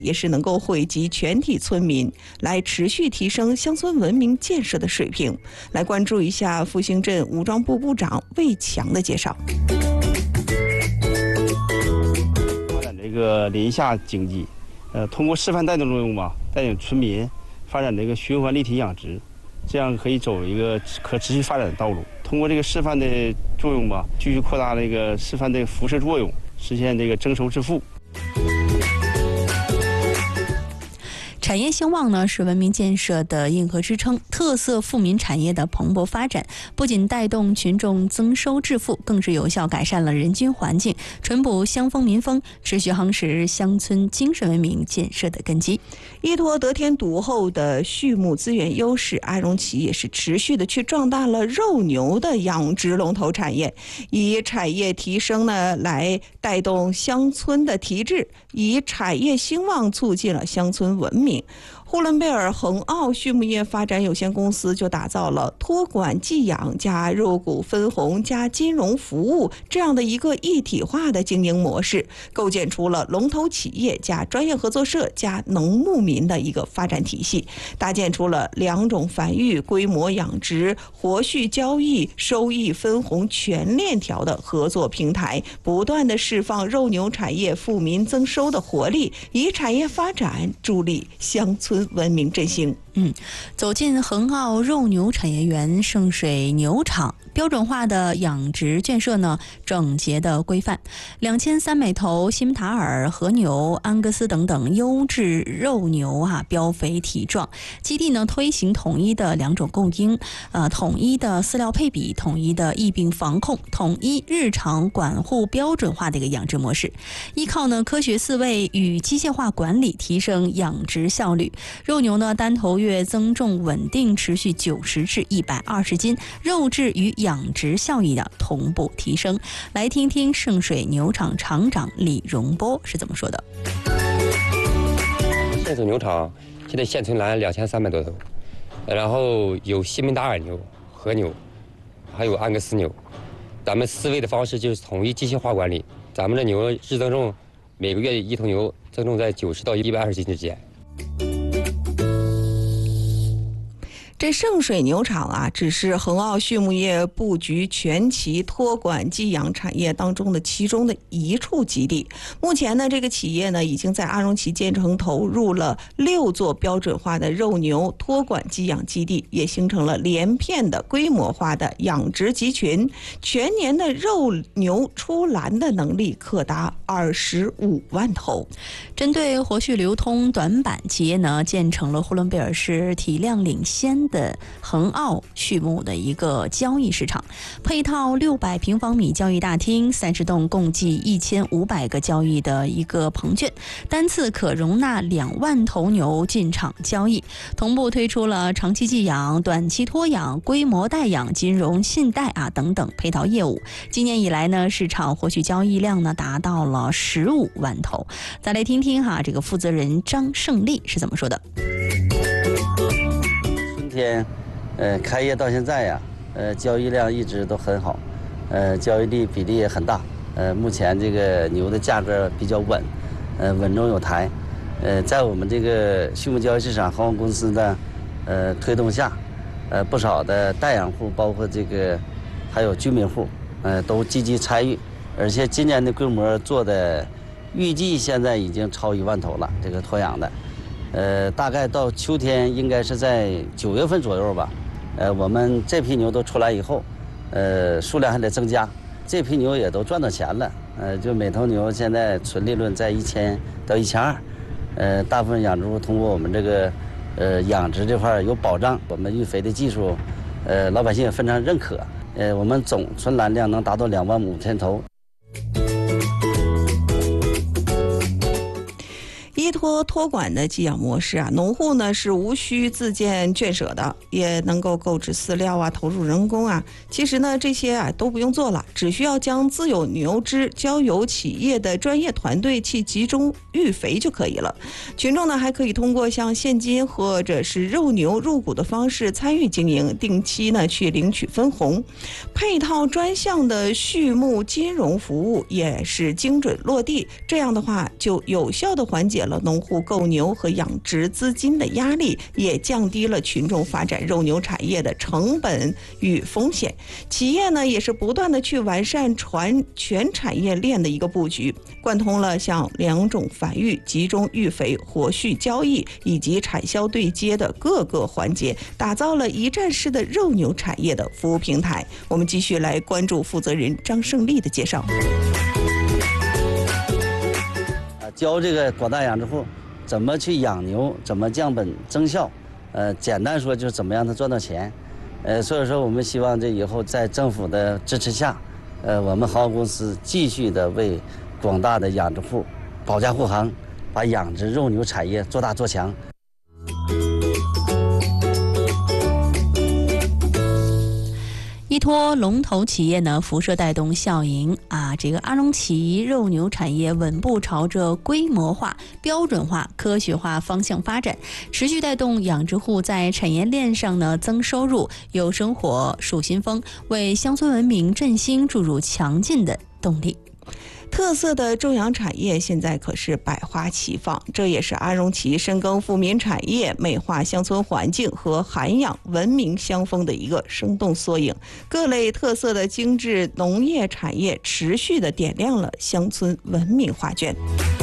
也是能够惠及全体村民，来持续提升乡村文明建设的水平。来关注一下复兴镇武装部部长魏强的介绍。 发展这个林下经济，通过示范带动作用吧，带领村民发展这个循环立体养殖，这样可以走一个可持续发展的道路。通过这个示范的作用吧，继续扩大这个示范的辐射作用，实现这个增收致富。 产业兴旺呢是文明建设的硬核支撑，特色富民产业的蓬勃发展，不仅带动群众增收致富，更是有效改善了人均环境，淳朴乡风民风，持续夯实乡村精神文明建设的根基。 依托得天独厚的畜牧资源优势，阿荣企业是持续的去壮大了肉牛的养殖龙头产业，以产业提升呢来带动乡村的提质，以产业兴旺促进了乡村文明。呼伦贝尔恒奥畜牧业发展有限公司就打造了托管寄养加肉骨分红加金融服务这样的一个一体化的经营模式，构建出了龙头企业加专业合作社加农牧民的一个发展体系，搭建出了2种繁育、规模养殖、活畜交易、收益分红全链条的合作平台，不断的释放肉牛产业富民增收的活力，以产业发展助力乡村文明振兴。 走进恒奥肉牛产业园圣水牛场，标准化的养殖圈舍呢，整洁的规范，2300头新塔尔、和牛、安格斯等等优质肉牛膘肥体壮。基地呢推行统一的2种供应，统一的饲料配比，统一的疫病防控，统一日常管护标准化的一个养殖模式。依靠呢科学饲喂与机械化管理，提升养殖效率。肉牛呢单头月增重稳定，持续90至120斤，肉质与养殖效益的同步提升。来听听圣水牛场厂长李荣波是怎么说的。 圣水牛场现在现存栏2300多头，然后有西门达尔牛、和牛，还有安格斯牛。咱们饲喂的方式就是统一机械化管理，咱们的牛日增重每个月一头牛增重在90到120斤之间。 这圣水牛场只是恒奥畜牧业布局全期托管寄养产业当中的其中的一处基地。目前呢，这个企业呢已经在阿荣旗建成投入了6座标准化的肉牛托管寄养基地，也形成了连片的规模化的养殖集群，全年的肉牛出栏的能力可达25万头。 针对活畜流通短板，企业呢建成了呼伦贝尔市体量领先的恒奥畜牧的一个交易市场，配套600平方米交易大厅，30栋共计1500个交易的一个棚圈，单次可容纳2万头牛进场交易。同步推出了长期寄养、短期托养、规模代养、金融信贷等等配套业务。今年以来呢，市场活畜交易量呢达到了15万头。再来听听这个负责人张胜利是怎么说的。 春天开业到现在呀，交易量一直都很好，交易比例也很大。目前这个牛的价格比较稳，稳中有抬。在我们这个畜牧交易市场恒奥公司的推动下，不少的代养户，包括这个还有居民户，都积极参与，而且今年的规模做的预计现在已经超1万头了，这个托养的。大概到秋天应该是在9月份左右吧。我们这批牛都出来以后，数量还得增加，这批牛也都赚到钱了。就每头牛现在纯利润在1000到1200。大部分养殖户通过我们这个养殖这块有保障，我们育肥的技术，老百姓也非常认可。我们总存栏量能达到25000头。 依托托管的寄养模式农户呢是无需自建圈舍的，也能够购置饲料投入人工其实呢这些都不用做了，只需要将自有牛只交由企业的专业团队去集中育肥就可以了。群众呢还可以通过像现金或者是肉牛入股的方式参与经营，定期呢去领取分红。配套专项的畜牧金融服务也是精准落地，这样的话就有效的缓解了了农户购牛和养殖资金的压力，也降低了群众发展肉牛产业的成本与风险。企业呢也是不断的去完善全产业链的一个布局，贯通了像两种繁育、集中育肥、活畜交易以及产销对接的各个环节，打造了一站式的肉牛产业的服务平台。我们继续来关注负责人张胜利的介绍。 教这个广大养殖户怎么去养牛，怎么降本增效，简单说就是怎么让他赚到钱。所以说我们希望这以后在政府的支持下，我们航公司继续的为广大的养殖户保驾护航，把养殖肉牛产业做大做强。 依托龙头企业呢辐射带动效应这个阿龙旗肉牛产业稳步朝着规模化、标准化、科学化方向发展，持续带动养殖户在产业链上呢增收入、有生活、树新风，为乡村文明振兴注入强劲的动力。 特色的种养产业现在可是百花齐放，这也是阿荣旗深耕富民产业、美化乡村环境和涵养文明乡风的一个生动缩影。各类特色的精致农业产业持续地点亮了乡村文明画卷。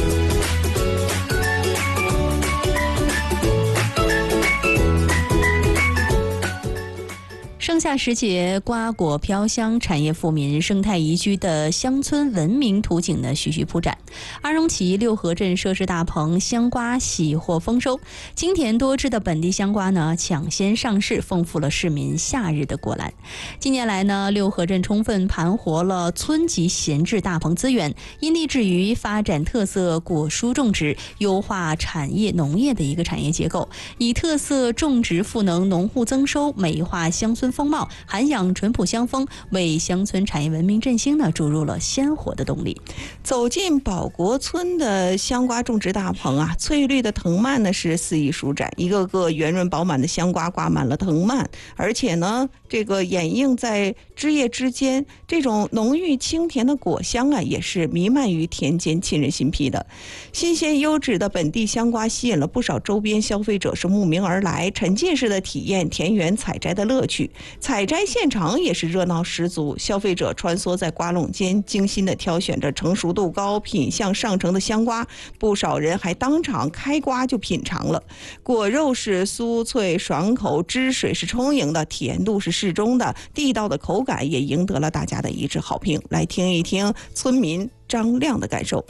盛夏时节，瓜果飘香，产业富民、生态宜居的乡村文明图景呢徐徐铺展。阿荣旗六合镇设置大棚，香瓜喜获丰收，精甜多汁的本地香瓜呢抢先上市，丰富了市民夏日的果篮。近年来呢，六合镇充分盘活了村级闲置大棚资源，因立志于发展特色果蔬种植，优化产业农业的一个产业结构，以特色种植赋能农户增收，美化乡村风貌，涵养淳朴乡风，为乡村产业文明振兴呢注入了鲜活的动力。 走进保国村的香瓜种植大棚翠绿的藤蔓呢是肆意舒展，一个个圆润饱满的香瓜挂满了藤蔓，而且呢这个掩映在枝叶之间，这种浓郁清甜的果香也是弥漫于田间，沁人心脾的。新鲜优质的本地香瓜吸引了不少周边消费者是慕名而来，沉浸式的体验田园采摘的乐趣。采摘现场也是热闹十足，消费者穿梭在瓜垄间，精心地挑选着成熟度高、品相上乘的香瓜，不少人还当场开瓜就品尝了。果肉是酥脆爽口，汁水是充盈的，甜度是适中的，地道的口感也赢得了大家的一致好评。来听一听村民张亮的感受。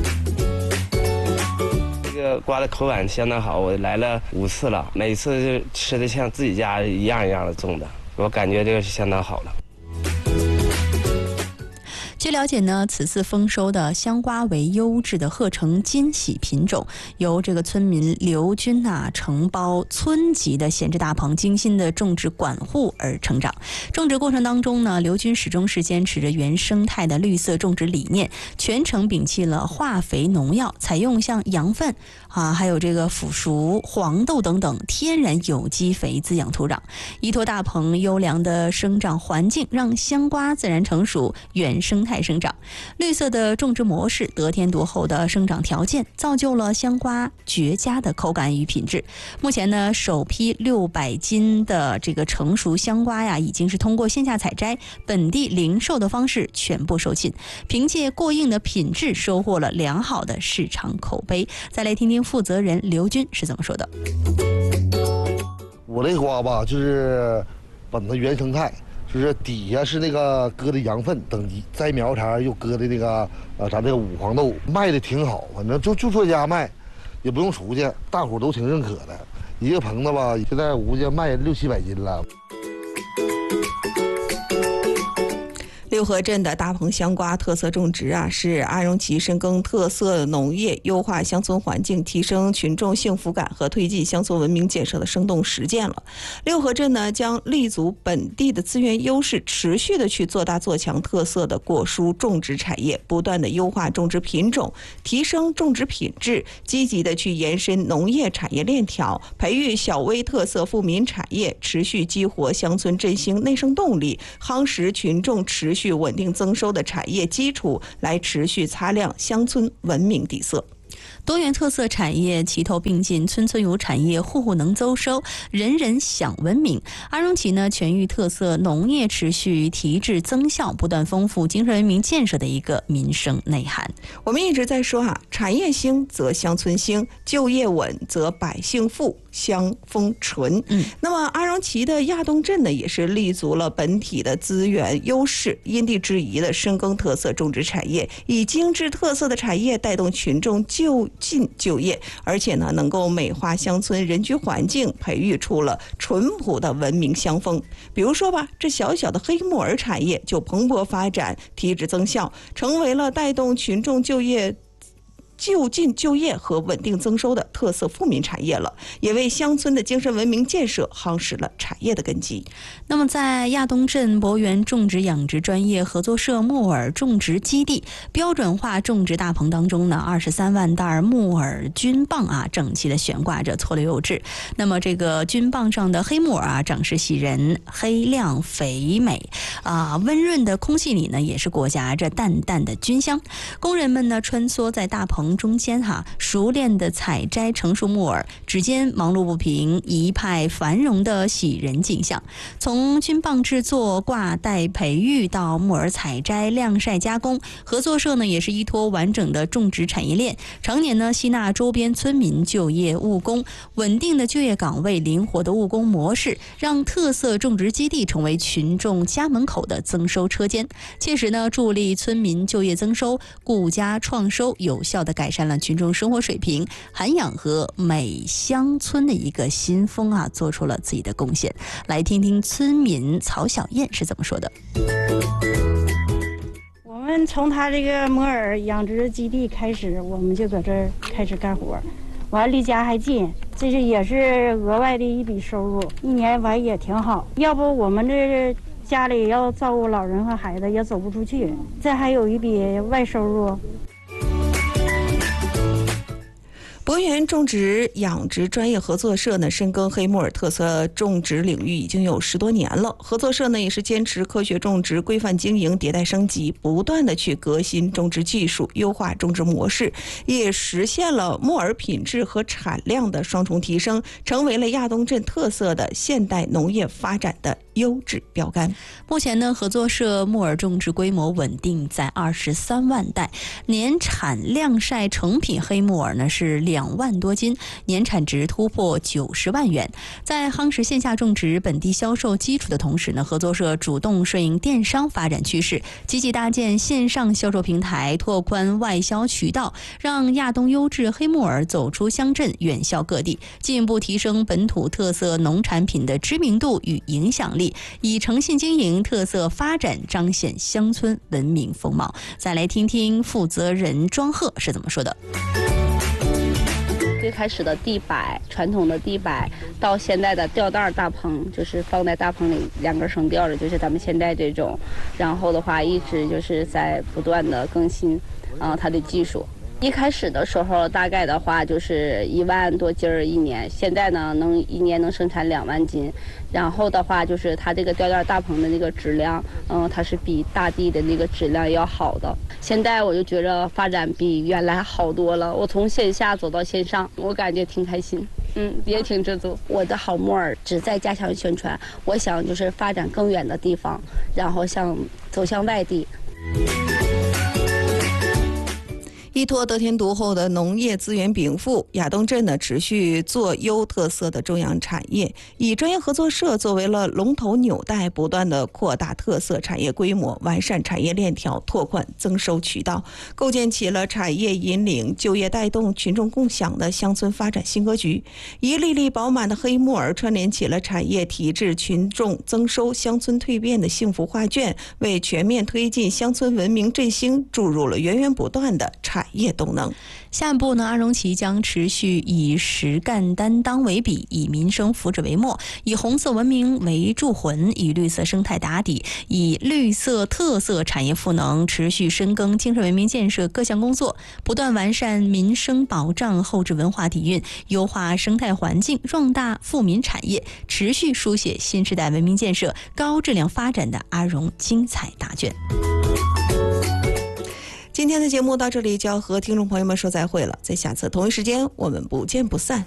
这个瓜的口感相当好，我来了5次了，每次就吃的像自己家一样一样的种的，我感觉这个是相当好了。 据了解呢，此次丰收的香瓜为优质的鹤城金喜品种，由这个村民刘军承包村级的闲置大棚，精心的种植管护而成长。种植过程当中呢，刘军始终是坚持着原生态的绿色种植理念，全程摒弃了化肥农药，采用像羊粪还有这个腐熟、黄豆等等天然有机肥滋养土壤，依托大棚优良的生长环境，让香瓜自然成熟，原生态生长。绿色的种植模式，得天独厚的生长条件，造就了香瓜绝佳的口感与品质。目前呢，首批600斤的这个成熟香瓜已经是通过线下采摘、本地零售的方式全部售罄，凭借过硬的品质收获了良好的市场口碑。再来听听负责人刘军是怎么说的。 我这瓜吧，就是本子原生态，就是底下是那个搁的羊粪，等摘苗茬又搁的那个咱这个五黄豆，卖的挺好，反正就做家卖，也不用出去，大伙都挺认可的。一个棚子吧，现在我估计卖600-700斤了。 六合镇的大棚香瓜特色种植是阿荣旗深耕特色农业、优化乡村环境、提升群众幸福感和推进乡村文明建设的生动实践了。六合镇呢，将立足本地的资源优势，持续的去做大做强特色的果蔬种植产业，不断的优化种植品种，提升种植品质，积极的去延伸农业产业链条，培育小微特色富民产业，持续激活乡村振兴内生动力，夯实群众持续稳定增收的产业基础，来持续擦亮乡村文明底色。 多元特色产业齐头并进，村村有产业，户户能增收，人人享文明。阿荣旗呢，全域特色农业持续提质增效，不断丰富精神文明建设的一个民生内涵。 我们一直在说产业兴则乡村兴，就业稳则百姓富，乡风淳。那么阿荣旗的亚东镇呢，也是立足了本体的资源优势，因地制宜的深耕特色种植产业，以精致特色的产业带动群众就近就业，而且呢，能够美化乡村人居环境，培育出了淳朴的文明乡风。比如说吧，这小小的黑木耳产业就蓬勃发展，提质增效，成为了带动群众就近就业和稳定增收的特色富民产业了，也为乡村的精神文明建设夯实了产业的根基。 那么在亚东镇博源种植养殖专业合作社木耳种植基地标准化种植大棚当中呢，23万袋木耳菌棒整齐的悬挂着，错落有致。那么这个菌棒上的黑木耳长势喜人，黑亮肥美温润的空气里呢，也是裹挟着淡淡的菌香。工人们呢穿梭在大棚中间熟练的采摘成熟木耳，指尖忙碌不平，一派繁荣的喜人景象。从菌棒制作、挂带培育到木耳采摘、晾晒加工，合作社呢也是依托完整的种植产业链，常年呢吸纳周边村民就业务工，稳定的就业岗位、灵活的务工模式，让特色种植基地成为群众家门口的增收车间，切实呢助力村民就业增收、顾家创收，有效的改善了群众生活水平，涵养和美乡村的一个新风做出了自己的贡献。来听听村民曹小燕是怎么说的。 我们从他这个木耳养殖基地开始，我们就搁这儿开始干活，完离家还近，这是也是额外的一笔收入，一年完也挺好。要不我们这家里要照顾老人和孩子也走不出去，这还有一笔外收入。 博源种植养殖专业合作社呢，深耕黑木耳特色种植领域已经有10多年了。合作社呢也是坚持科学种植、规范经营、迭代升级，不断的去革新种植技术，优化种植模式，也实现了木耳品质和产量的双重提升，成为了亚东镇特色的现代农业发展的优质标杆。 目前呢，合作社木耳种植规模稳定在23万袋，年产晾晒成品黑木耳呢是2万多斤，年产值突破90万元。在夯实线下种植本地销售基础的同时呢，合作社主动顺应电商发展趋势，积极搭建线上销售平台，拓宽外销渠道，让亚东优质黑木耳走出乡镇，远销各地，进一步提升本土特色农产品的知名度与影响力，以诚信经营、特色发展彰显乡村文明风貌。再来听听负责人庄鹤是怎么说的。 最开始的地摆，传统的地摆，到现在的吊带大棚，就是放在大棚里2根绳吊着，就是咱们现在这种。然后的话，一直就是在不断的更新，它的技术。一开始的时候，大概的话就是1万多斤一年，现在呢一年能生产2万斤。然后的话就是它这个吊带大棚的那个质量，它是比大地的那个质量要好的。现在我就觉着发展比原来好多了，我从线下走到线上，我感觉挺开心，也挺知足。我的好木耳只在加强宣传，我想就是发展更远的地方，然后走向外地。 依托得天独厚的农业资源禀赋，亚东镇呢持续做优特色的种养产业，以专业合作社作为了龙头纽带，不断的扩大特色产业规模，完善产业链条，拓宽增收渠道，构建起了产业引领、就业带动、群众共享的乡村发展新格局。一粒粒饱满的黑木耳串联起了产业提质、群众增收、乡村蜕变的幸福画卷，为全面推进乡村文明振兴注入了源源不断的产业动能。 下一步呢，阿荣旗将持续以实干担当为笔，以民生福祉为墨，以红色文明为铸魂，以绿色生态打底，以绿色特色产业赋能，持续深耕精神文明建设各项工作，不断完善民生保障、后置文化底蕴，优化生态环境，壮大富民产业，持续书写新时代文明建设高质量发展的阿荣精彩答卷。 今天的节目到这里就要和听众朋友们说再会了，在下次同一时间我们不见不散。